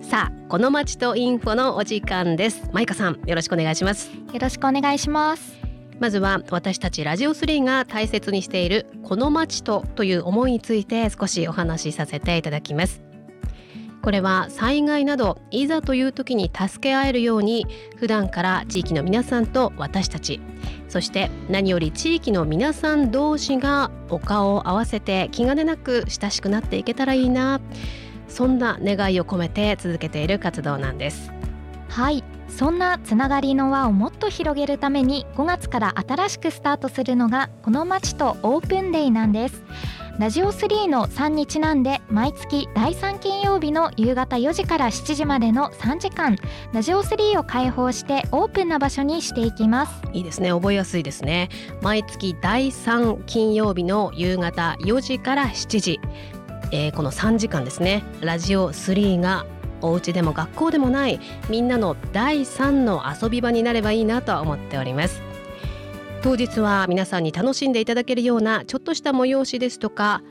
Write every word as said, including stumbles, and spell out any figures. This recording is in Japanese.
さあ、この街とインフォのお時間です。マイカさん、よろしくお願いします。 よろしくお願いします。 まずは私たちラジオスリーが大切にしているこの街とという思いについて少しお話しさせていただきます。これは災害などいざという時に助け合えるように、普段から地域の皆さんと私たち、そして何より地域の皆さん同士がお顔を合わせて気兼ねなく親しくなっていけたらいいな、そんな願いを込めて続けている活動なんです。 はい、そんなつながりの輪をもっと広げるためにごがつから新しくスタートするのがこの街とオープンデイなんです。ラジオスリーのさんにちなんで毎月だいさん金曜日の夕方よじからしちじまでのさんじかん、ラジオスリーを開放してオープンな場所にしていきます。 いいですね、覚えやすいですね。毎月だいさん金曜日の夕方よじからしちじ、えー、このさんじかんですね、ラジオスリーがお家でも学校でもないみんなのだいさんの遊び場になればいいなと思っております。当日は皆さんに楽しんでいただけるようなちょっとした催しですとか